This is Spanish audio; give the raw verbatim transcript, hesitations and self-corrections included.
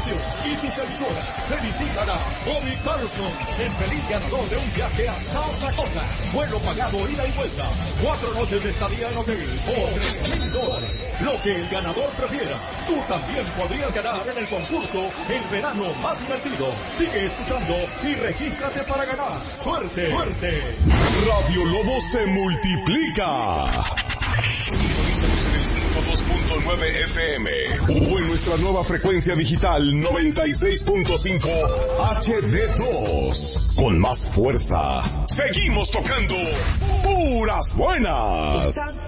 Radio y sus emisoras felicitan a Bobby Carlson, el feliz ganador de un viaje a South Dakota. Vuelo pagado ida y vuelta, cuatro noches de estadía en hotel por tres mil dólares. Lo que el ganador prefiera. Tú también podrías ganar en el concurso El Verano Más Divertido. Sigue escuchando y regístrate para ganar. ¡Suerte! ¡Suerte! Radio Lobo se multiplica. Sintonízanos en el ciento dos punto nueve F M o en nuestra nueva frecuencia digital noventa y seis punto cinco H D dos. Con más fuerza, seguimos tocando puras buenas.